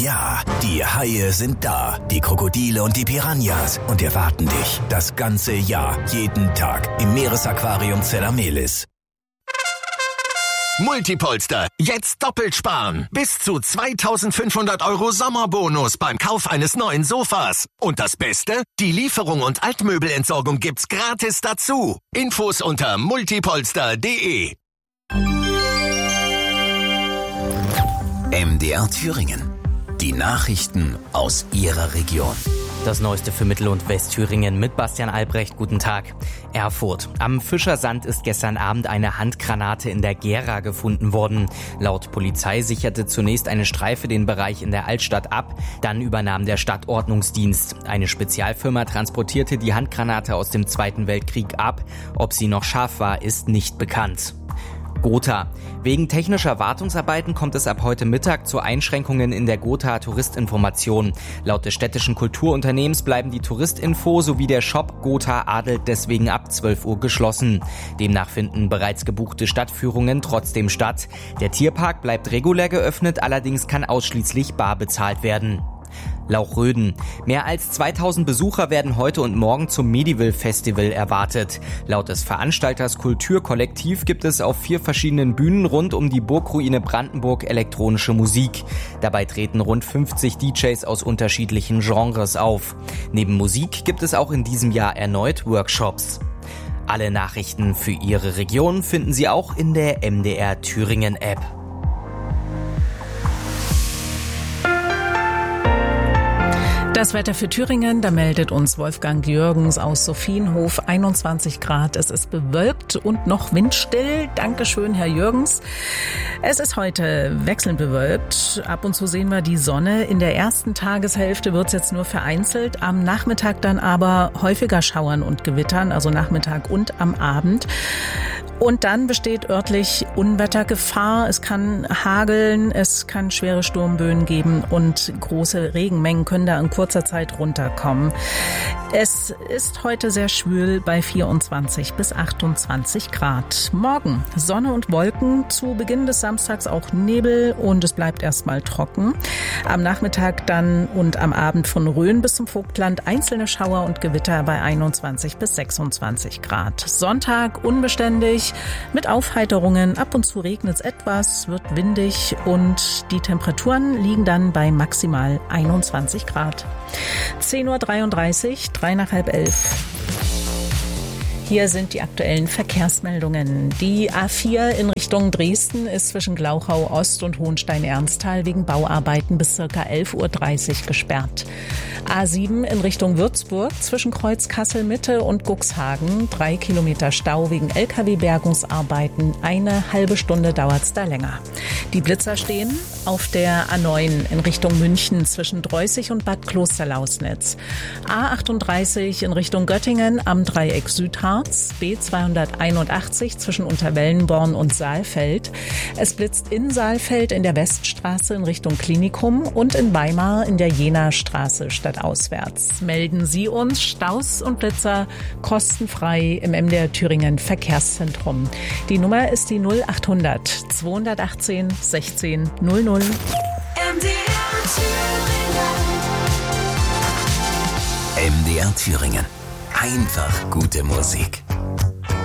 Ja, die Haie sind da, die Krokodile und die Piranhas und erwarten dich das ganze Jahr, jeden Tag im Meeresaquarium Zellamelis. Multipolster, jetzt doppelt sparen. Bis zu 2.500 € Sommerbonus beim Kauf eines neuen Sofas. Und das Beste? Die Lieferung und Altmöbelentsorgung gibt's gratis dazu. Infos unter multipolster.de. MDR Thüringen. Die Nachrichten aus Ihrer Region. Das Neueste für Mittel- und Westthüringen mit Bastian Albrecht. Guten Tag. Erfurt. Am Fischersand ist gestern Abend eine Handgranate in der Gera gefunden worden. Laut Polizei sicherte zunächst eine Streife den Bereich in der Altstadt ab. Dann übernahm der Stadtordnungsdienst. Eine Spezialfirma transportierte die Handgranate aus dem Zweiten Weltkrieg ab. Ob sie noch scharf war, ist nicht bekannt. Gotha. Wegen technischer Wartungsarbeiten kommt es ab heute Mittag zu Einschränkungen in der Gotha Touristinformation. Laut des städtischen Kulturunternehmens bleiben die Touristinfo sowie der Shop Gotha Adelt deswegen ab 12 Uhr geschlossen. Demnach finden bereits gebuchte Stadtführungen trotzdem statt. Der Tierpark bleibt regulär geöffnet, allerdings kann ausschließlich bar bezahlt werden. Lauchröden. Mehr als 2000 Besucher werden heute und morgen zum Medieval Festival erwartet. Laut des Veranstalters Kulturkollektiv gibt es auf 4 verschiedenen Bühnen rund um die Burgruine Brandenburg elektronische Musik. Dabei treten rund 50 DJs aus unterschiedlichen Genres auf. Neben Musik gibt es auch in diesem Jahr erneut Workshops. Alle Nachrichten für Ihre Region finden Sie auch in der MDR Thüringen App. Das Wetter für Thüringen, da meldet uns Wolfgang Jürgens aus Sophienhof, 21 Grad. Es ist bewölkt und noch windstill. Dankeschön, Herr Jürgens. Es ist heute wechselnd bewölkt. Ab und zu sehen wir die Sonne. In der ersten Tageshälfte wird es jetzt nur vereinzelt. Am Nachmittag dann aber häufiger Schauern und Gewittern, also Nachmittag und am Abend. Und dann besteht örtlich Unwettergefahr. Es kann hageln, es kann schwere Sturmböen geben und große Regenmengen können da in kurzer Zeit runterkommen. Es ist heute sehr schwül bei 24 bis 28 Grad. Morgen Sonne und Wolken, zu Beginn des Samstags auch Nebel und es bleibt erstmal trocken. Am Nachmittag dann und am Abend von Rhön bis zum Vogtland einzelne Schauer und Gewitter bei 21 bis 26 Grad. Sonntag unbeständig mit Aufheiterungen. Ab und zu regnet es etwas, wird windig und die Temperaturen liegen dann bei maximal 21 Grad. 10.33 Uhr, 3 nach halb 11. Hier sind die aktuellen Verkehrsmeldungen. Die A4 in Richtung Dresden ist zwischen Glauchau Ost und Hohenstein-Ernsthal wegen Bauarbeiten bis ca. 11.30 Uhr gesperrt. A7 in Richtung Würzburg zwischen Kreuz Kassel-Mitte und Cuxhagen 3 Kilometer Stau wegen LKW-Bergungsarbeiten. Eine halbe Stunde dauert es da länger. Die Blitzer stehen auf der A9 in Richtung München zwischen Dreußig und Bad Klosterlausnitz. A38 in Richtung Göttingen am Dreieck Südharz. B281 zwischen Unterwellenborn und Saalfeld. Es blitzt in Saalfeld in der Weststraße in Richtung Klinikum und in Weimar in der Jenastraße stadtauswärts. Melden Sie uns Staus und Blitzer kostenfrei im MDR Thüringen Verkehrszentrum. Die Nummer ist die 0800 218 16 00. MDR Thüringen. Einfach gute Musik.